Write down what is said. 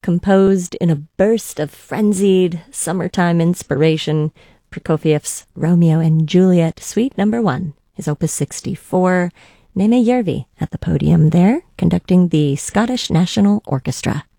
Composed in a burst of frenzied summertime inspiration, Prokofiev's Romeo and Juliet Suite No. 1, his Opus 64, Neme Järvi at the podium there, conducting the Scottish National Orchestra.